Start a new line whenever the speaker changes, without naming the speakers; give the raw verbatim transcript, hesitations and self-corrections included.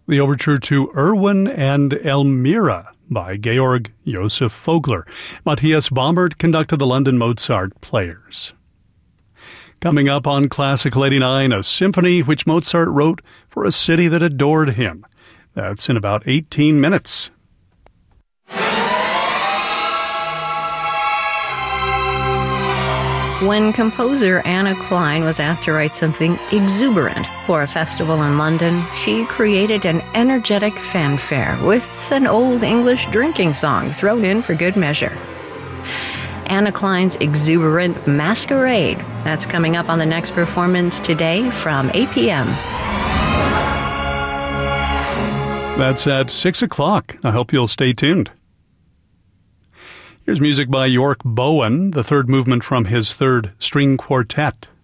the overture to Erwin and Elmira by Georg Josef Vogler. Matthias Baumert conducted the London Mozart Players. Coming up on Classical eighty-nine, a symphony which Mozart wrote for a city that adored him. That's in about eighteen minutes.
When composer Anna Klein was asked to write something exuberant for a festival in London, she created an energetic fanfare with an old English drinking song thrown in for good measure. Anna Klein's exuberant Masquerade. That's coming up on the next performance today from eight p.m.
That's at six o'clock. I hope you'll stay tuned. Here's music by York Bowen, the third movement from his third string quartet.